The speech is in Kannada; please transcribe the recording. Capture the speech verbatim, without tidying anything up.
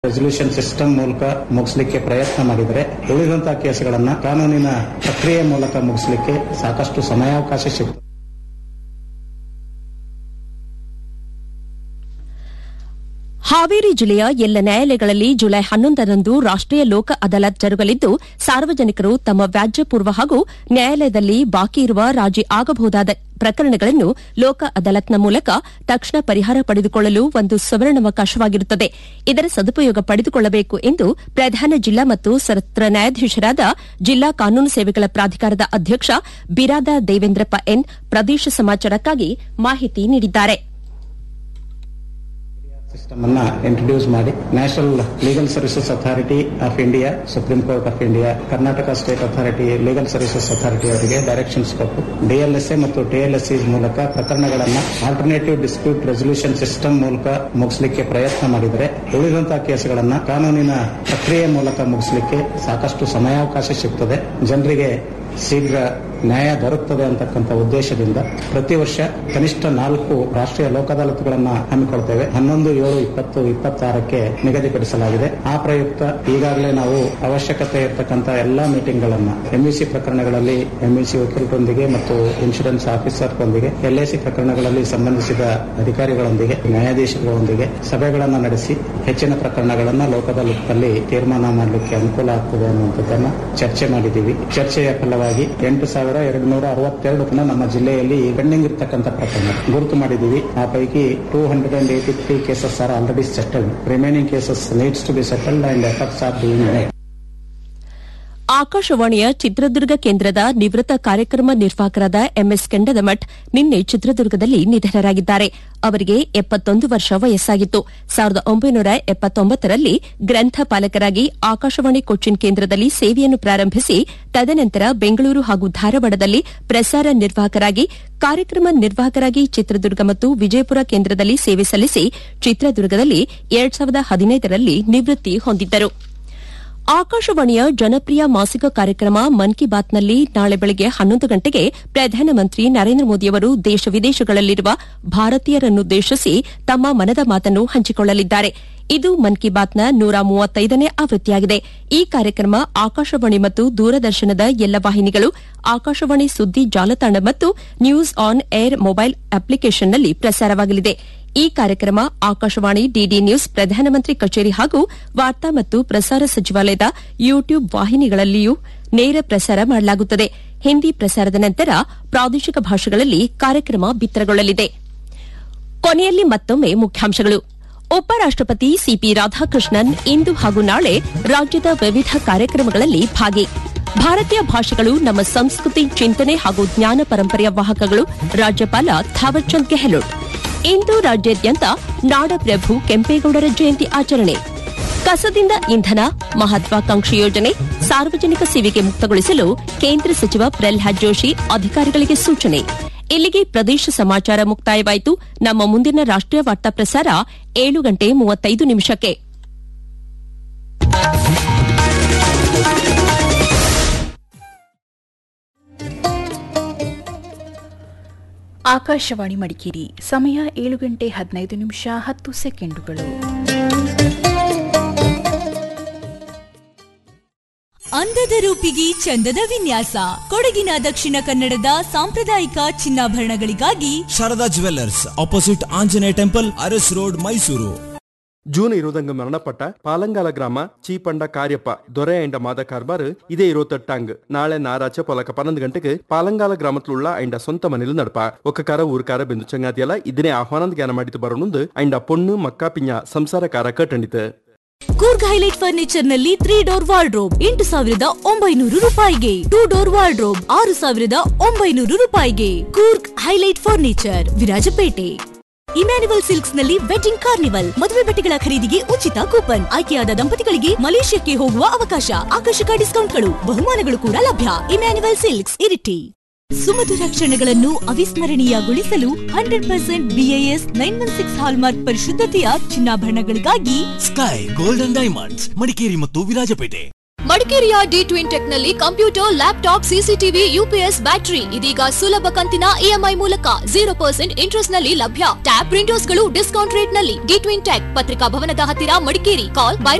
ರೆಸಲ್ಯೂಷನ್ ಸಿಸ್ಟಮ್ ಮೂಲಕ ಮುಗಿಸಲಿಕ್ಕೆ ಪ್ರಯತ್ನ ಮಾಡಿದರೆ ಉಳಿದಂತಹ ಕೇಸುಗಳನ್ನು ಕಾನೂನಿನ ಪ್ರಕ್ರಿಯೆ ಮೂಲಕ ಮುಗಿಸಲಿಕ್ಕೆ ಸಾಕಷ್ಟು ಸಮಯಾವಕಾಶ ಸಿಗುತ್ತದೆ. ಹಾವೇರಿ ಜಿಲ್ಲೆಯ ಎಲ್ಲ ನ್ಯಾಯಾಲಯಗಳಲ್ಲಿ ಜುಲೈ ಹನ್ನೊಂದರಂದು ರಾಷ್ಟೀಯ ಲೋಕ ಅದಾಲತ್ ಜರುಗಲಿದ್ದು, ಸಾರ್ವಜನಿಕರು ತಮ್ಮ ವ್ಯಾಜ್ಯಪೂರ್ವ ಹಾಗೂ ನ್ಯಾಯಾಲಯದಲ್ಲಿ ಬಾಕಿ ಇರುವ ರಾಜಿ ಆಗಬಹುದಾದ ಪ್ರಕರಣಗಳನ್ನು ಲೋಕ ಅದಾಲತ್ನ ಮೂಲಕ ತಕ್ಷಣ ಪರಿಹಾರ ಪಡೆದುಕೊಳ್ಳಲು ಒಂದು ಸುವರ್ಣಾವಕಾಶವಾಗಿರುತ್ತದೆ. ಇದರ ಸದುಪಯೋಗ ಪಡೆದುಕೊಳ್ಳಬೇಕು ಎಂದು ಪ್ರಧಾನ ಜಿಲ್ಲಾ ಮತ್ತು ಸತ್ರ ನ್ಯಾಯಾಧೀಶರಾದ ಜಿಲ್ಲಾ ಕಾನೂನು ಸೇವೆಗಳ ಪ್ರಾಧಿಕಾರದ ಅಧ್ಯಕ್ಷ ಬಿರಾದಾರ್ ದೇವೇಂದ್ರಪ್ಪ ಎನ್ ಪ್ರದೇಶ ಸಮಾಚಾರಕ್ಕಾಗಿ ಮಾಹಿತಿ ನೀಡಿದ್ದಾರೆ. ಸಿಸ್ಟಮ್ ಅನ್ನ ಇಂಟ್ರೊಡ್ಯೂಸ್ ಮಾಡಿ national legal services authority of India, supreme court of India, Karnataka state authority legal services authority ಅವರಿಗೆ ಡೈರೆಕ್ಷನ್ಸ್ ಕೊಟ್ಟು ಡಿಎಲ್ಎಸ್ಎ ಮತ್ತು ಟಿಎಲ್ಎಸ್ಸಿ ಮೂಲಕ ಪ್ರಕರಣಗಳನ್ನು ಆಲ್ಟರ್ನೇಟಿವ್ ಡಿಸ್ಪ್ಯೂಟ್ ರೆಸಲ್ಯೂಷನ್ ಸಿಸ್ಟಮ್ ಮೂಲಕ ಮುಗಿಸಲಿಕ್ಕೆ ಪ್ರಯತ್ನ ಮಾಡಿದರೆ ಉಳಿದಂತಹ ಕೇಸುಗಳನ್ನು ಕಾನೂನಿನ ಪ್ರಕ್ರಿಯೆ ಮೂಲಕ ಮುಗಿಸಲಿಕ್ಕೆ ಸಾಕಷ್ಟು ಸಮಯಾವಕಾಶ ಸಿಗುತ್ತದೆ. ಜನರಿಗೆ ಶೀಘ್ರ ನ್ಯಾಯ ದೊರಕುತ್ತದೆ ಅಂತಕ್ಕಂಥ ಉದ್ದೇಶದಿಂದ ಪ್ರತಿ ವರ್ಷ ಕನಿಷ್ಠ ನಾಲ್ಕು ರಾಷ್ಟ್ರೀಯ ಲೋಕ ಅದಾಲತ್ಗಳನ್ನು ಹಮ್ಮಿಕೊಳ್ತೇವೆ. ಹನ್ನೊಂದು ಏಳು ಇಪ್ಪತ್ತು ಇಪ್ಪತ್ತಾರಕ್ಕೆ ನಿಗದಿಪಡಿಸಲಾಗಿದೆ. ಆ ಪ್ರಯುಕ್ತ ಈಗಾಗಲೇ ನಾವು ಅವಶ್ಯಕತೆ ಇರತಕ್ಕಂಥ ಎಲ್ಲಾ ಮೀಟಿಂಗ್ಗಳನ್ನು ಎಂಇಸಿ ಪ್ರಕರಣಗಳಲ್ಲಿ ಎಂಇಸಿ ವಕೀಲರೊಂದಿಗೆ ಮತ್ತು ಇನ್ಶೂರೆನ್ಸ್ ಆಫೀಸರ್ಗಳೊಂದಿಗೆ, ಎಲ್ಎಸಿ ಪ್ರಕರಣಗಳಲ್ಲಿ ಸಂಬಂಧಿಸಿದ ಅಧಿಕಾರಿಗಳೊಂದಿಗೆ, ನ್ಯಾಯಾಧೀಶಗಳೊಂದಿಗೆ ಸಭೆಗಳನ್ನು ನಡೆಸಿ ಹೆಚ್ಚಿನ ಪ್ರಕರಣಗಳನ್ನು ಲೋಕ ಅದಾಲತ್ನಲ್ಲಿ ತೀರ್ಮಾನ ಮಾಡಲಿಕ್ಕೆ ಅನುಕೂಲ ಆಗ್ತದೆ ಅನ್ನುವಂಥದ್ದನ್ನು ಚರ್ಚೆ ಮಾಡಿದ್ದೀವಿ. ಚರ್ಚೆಯ ಫಲವಾಗಿ ಎಂಟು ಸಾವಿರ ಎರಡು ನೂರ ಅರವತ್ತೆರಡು ನಮ್ಮ ಜಿಲ್ಲೆಯಲ್ಲಿ ಪೆಂಡಿಂಗ್ ಇರತಕ್ಕಂಥ ಪ್ರಕರಣ ಗುರುತು ಮಾಡಿದ್ದೀವಿ. ಆ ಪೈಕಿ two hundred and eighty three cases are already settled. Remaining cases needs to B settled and efforts are being made. ಆಕಾಶವಾಣಿಯ ಚಿತ್ರದುರ್ಗ ಕೇಂದ್ರದ ನಿವೃತ್ತ ಕಾರ್ಯಕ್ರಮ ನಿರ್ವಾಹಕರಾದ ಎಂಎಸ್ ಕೆಂಡದಮಠ್ ನಿನ್ನೆ ಚಿತ್ರದುರ್ಗದಲ್ಲಿ ನಿಧನರಾಗಿದ್ದಾರೆ. ಅವರಿಗೆ ಎಪ್ಪತ್ತೊಂದು ವರ್ಷ ವಯಸ್ಸಾಗಿತ್ತು. ಸಾವಿರದ ಒಂಬೈನೂರ ಎಪ್ಪತ್ತೊಂಬತ್ತರಲ್ಲಿ ಗ್ರಂಥಪಾಲಕರಾಗಿ ಆಕಾಶವಾಣಿ ಕೊಚ್ಚಿನ್ ಕೇಂದ್ರದಲ್ಲಿ ಸೇವೆಯನ್ನು ಪ್ರಾರಂಭಿಸಿ ತದನಂತರ ಬೆಂಗಳೂರು ಹಾಗೂ ಧಾರವಾಡದಲ್ಲಿ ಪ್ರಸಾರ ನಿರ್ವಾಹಕರಾಗಿ, ಕಾರ್ಯಕ್ರಮ ನಿರ್ವಾಹಕರಾಗಿ ಚಿತ್ರದುರ್ಗ ಮತ್ತು ವಿಜಯಪುರ ಕೇಂದ್ರದಲ್ಲಿ ಸೇವೆ ಸಲ್ಲಿಸಿ ಚಿತ್ರದುರ್ಗದಲ್ಲಿ ಎರಡ್ ಸಾವಿರದ ಹದಿನೈದರಲ್ಲಿ ನಿವೃತ್ತಿ ಹೊಂದಿದ್ದರು. ಆಕಾಶವಾಣಿಯ ಜನಪ್ರಿಯ ಮಾಸಿಕ ಕಾರ್ಯಕ್ರಮ ಮನ್ ಕಿ ಬಾತ್ನಲ್ಲಿ ನಾಳೆ ಬೆಳಗ್ಗೆ ಹನ್ನೊಂದು ಗಂಟೆಗೆ ಪ್ರಧಾನಮಂತ್ರಿ ನರೇಂದ್ರ ಮೋದಿಯವರು ದೇಶ ವಿದೇಶಗಳಲ್ಲಿರುವ ಭಾರತೀಯರನ್ನುದ್ದೇಶಿಸಿ ತಮ್ಮ ಮನದ ಮಾತನ್ನು ಹಂಚಿಕೊಳ್ಳಲಿದ್ದಾರೆ. ಇದು ಮನ್ ಕಿ ಬಾತ್ನ ನೂರ ಮೂವತ್ತೈದನೇ ಆವೃತ್ತಿಯಾಗಿದೆ. ಈ ಕಾರ್ಯಕ್ರಮ ಆಕಾಶವಾಣಿ ಮತ್ತು ದೂರದರ್ಶನದ ಎಲ್ಲ ವಾಹಿನಿಗಳು, ಆಕಾಶವಾಣಿ ಸುದ್ದಿ ಜಾಲತಾಣ ಮತ್ತು ನ್ಯೂಸ್ ಆನ್ ಏರ್ ಮೊಬೈಲ್ ಅಪ್ಲಿಕೇಷನ್ನಲ್ಲಿ ಪ್ರಸಾರವಾಗಲಿದೆ. ಈ ಕಾರ್ಯಕ್ರಮ ಆಕಾಶವಾಣಿ, ಡಿಡಿ ನ್ಯೂಸ್, ಪ್ರಧಾನಮಂತ್ರಿ ಕಚೇರಿ ಹಾಗೂ ವಾರ್ತಾ ಮತ್ತು ಪ್ರಸಾರ ಸಚಿವಾಲಯದ ಯೂಟ್ಯೂಬ್ ವಾಹಿನಿಗಳಲ್ಲಿಯೂ ನೇರ ಪ್ರಸಾರ ಮಾಡಲಾಗುತ್ತದೆ. ಹಿಂದಿ ಪ್ರಸಾರದ ನಂತರ ಪ್ರಾದೇಶಿಕ ಭಾಷೆಗಳಲ್ಲಿ ಕಾರ್ಯಕ್ರಮ ಬಿತ್ತರಗೊಳ್ಳಲಿದೆ. ಕೊನೆಯಲ್ಲಿ ಮತ್ತೊಮ್ಮೆ ಮುಖ್ಯಾಂಶಗಳು. ಉಪರಾಷ್ಟಪತಿ ಸಿಪಿ ರಾಧಾಕೃಷ್ಣನ್ ಇಂದು ಹಾಗೂ ನಾಳೆ ರಾಜ್ಯದ ವಿವಿಧ ಕಾರ್ಯಕ್ರಮಗಳಲ್ಲಿ ಭಾಗಿ. ಭಾರತೀಯ ಭಾಷೆಗಳು ನಮ್ಮ ಸಂಸ್ಕೃತಿ, ಚಿಂತನೆ ಹಾಗೂ ಜ್ಞಾನ ಪರಂಪರೆಯ ವಾಹಕಗಳು, ರಾಜ್ಯಪಾಲ ಥಾವರ್ಚಂದ್ ಗೆಹ್ಲೋಟ್. ಇಂದು ರಾಜ್ಯಾದ್ಯಂತ ನಾಡಪ್ರಭು ಕೆಂಪೇಗೌಡರ ಜಯಂತಿ ಆಚರಣೆ. ಕಸದಿಂದ ಇಂಧನ ಮಹತ್ವಾಕಾಂಕ್ಷಿ ಯೋಜನೆ ಸಾರ್ವಜನಿಕ ಸೇವೆಗೆ ಮುಕ್ತಗೊಳಿಸಲು ಕೇಂದ್ರ ಸಚಿವ ಪ್ರಹ್ಲಾದ್ ಜೋಶಿ ಅಧಿಕಾರಿಗಳಿಗೆ ಸೂಚನೆ. ಇಲ್ಲಿಗೆ ಪ್ರದೇಶ ಸಮಾಚಾರ ಮುಕ್ತಾಯವಾಯಿತು. ನಮ್ಮ ಮುಂದಿನ ರಾಷ್ಟೀಯ ವಾರ್ತಾ ಪ್ರಸಾರ ಏಳು ಗಂಟೆ ಮೂವತ್ತೈದು ನಿಮಿಷಕ್ಕೆ. ಆಕಾಶವಾಣಿ ಮಡಿಕೇರಿ. ಸಮಯ ಏಳು ಗಂಟೆ ಹದಿನೈದು ನಿಮಿಷ ಹತ್ತು ಸೆಕೆಂಡುಗಳು. ಅಂದದ ರೂಪಿಗೆ ಚಂದದ ವಿನ್ಯಾಸ, ಕೊಡಗಿನ ದಕ್ಷಿಣ ಕನ್ನಡದ ಸಾಂಪ್ರದಾಯಿಕ ಚಿನ್ನಾಭರಣಗಳಿಗಾಗಿ Sharada jewellers, opposite Anjaneya temple, Aras road, Mysuru. June ഇരുപതങ്ങ് മരണപ്പെട്ട പാലങ്കാല ഗ്രാമ ചീപ്പണ്ട കാര്യപ്പ ദൊരയണ്ട മാത ಕಾರ್ಬಾರ್ ಇದೇ ഇരുപത്തെട്ടാಂಗ್ ನಾಳೆ ನಾರಾಚ ಪೊಲಕ ಪನ್ನೊಂದು ಗಂಟೆಗೆ ಪಾಲಂಗಾಲ ಗ್ರಾಮತ್ലുള്ള ಐಂಡ ಸ್ವಂತ ಮನೇಲಿ ನಡಪ ಒಕ್ಕಕಾರ ಊರ್ಕಾರ ಬೆಂದು ಚಂಗಾತಿಯಲ್ಲ ಇದನ್ನೇ ಆಹ್ವಾನದ ಜ್ಞಾನ ಮಾಡಿತು ಬರೋಣಂದು ಐಂಡ ಪೊಣ್ಣು ಮಕ್ಕಾ ಪಿಂಜ ಸಂಸಾರಕಾರ ಕಟ್ಟಂಡಿತು. ಕೂರ್ಗ್ ಹೈಲೈಟ್ ಫರ್ನಿಚರ್ ನಲ್ಲಿ ತ್ರೀ ಡೋರ್ ವಾರ್ಡ್ರೋಬ್ ಎಂಟು ಸಾವಿರದ ಒಂಬೈನೂರು ರೂಪಾಯಿಗೆ, ಟೂ ಡೋರ್ ವಾರ್ಡ್ರೋಬ್ ಆರು ಸಾವಿರದ ಒಂಬೈನೂರು ರೂಪಾಯಿಗೆ. Coorg highlight furniture, Virajpet. Emmanuel silks ನಲ್ಲಿ ವೆಡ್ಡಿಂಗ್ ಕಾರ್ನಿವಲ್, ಮದುವೆ ಬಟ್ಟೆಗಳ ಖರೀದಿಗೆ ಉಚಿತ ಕೂಪನ್, ಆಯ್ಕೆಯಾದ ದಂಪತಿಗಳಿಗೆ ಮಲೇಷ್ಯಾಕ್ಕೆ ಹೋಗುವ ಅವಕಾಶ, ಆಕರ್ಷಕ ಡಿಸ್ಕೌಂಟ್ಗಳು, ಬಹುಮಾನಗಳು ಕೂಡ ಲಭ್ಯ. Emmanuel silks, Iritty. ಸುಮಧುರ ಕ್ಷಣಗಳನ್ನು ಅವಿಸ್ಮರಣೀಯಗೊಳಿಸಲು hundred percent BIS nine one six hallmark ಪರಿಶುದ್ಧತೆಯ ಚಿನ್ನಾಭರಣಗಳಿಗಾಗಿ sky golden diamonds, Madikeri ಮತ್ತು ವಿರಾಜಪೇಟೆ. ಮಡಿಕೇರಿಯ ಡಿ ಟ್ವಿನ್ ಟೆಕ್ ನಲ್ಲಿ computer, laptop, CCTV, UPS, battery ಇದೀಗ ಸುಲಭ ಕಂತಿನ ಇಎಂಐ ಮೂಲಕ ಜೀರೋ ಪರ್ಸೆಂಟ್ ಇಂಟ್ರೆಸ್ಟ್ ನಲ್ಲಿ ಲಭ್ಯ. ಟ್ಯಾಬ್ ಪ್ರಿಂಟರ್ಸ್ ಗಳು ಡಿಸ್ಕೌಂಟ್ ರೇಟ್ ನಲ್ಲಿ. ಡಿ ಟ್ವಿನ್ ಟೆಕ್ ಪತ್ರಿಕಾ ಭವನದ ಹತ್ತಿರ ಮಡಿಕೇರಿ. ಕಾಲ್